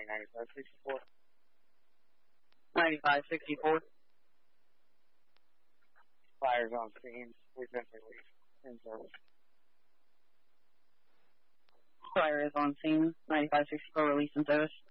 County 9564. 9564. Fires on scene. We've been released in service. Fire is on scene. 9564 released in service.